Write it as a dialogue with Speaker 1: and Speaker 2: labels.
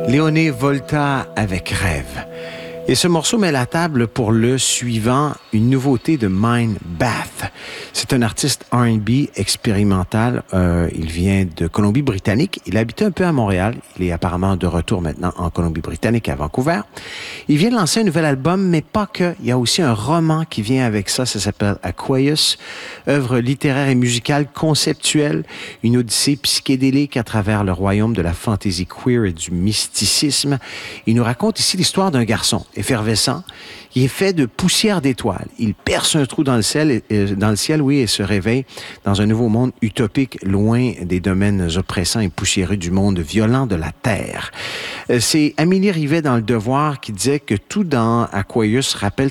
Speaker 1: Léoné Volta avec Rêve. Et ce morceau met la table pour le suivant, une nouveauté de Mind Bath. C'est un artiste R&B expérimental. Il vient de Colombie-Britannique. Il habitait un peu à Montréal. Il est apparemment de retour maintenant en Colombie-Britannique, à Vancouver. Il vient de lancer un nouvel album, mais pas que. Il y a aussi un roman qui vient avec ça. Ça s'appelle Aquarius. Œuvre littéraire et musicale conceptuelle. Une odyssée psychédélique à travers le royaume de la fantaisie queer et du mysticisme. Il nous raconte ici l'histoire d'un garçon effervescent. Il est fait de poussière d'étoiles. Il perce un trou dans le ciel, et se réveille dans un nouveau monde utopique, loin des domaines oppressants et poussiéreux du monde violent de la Terre. C'est Amélie Rivet dans Le Devoir qui disait que tout dans Aquarius rappelle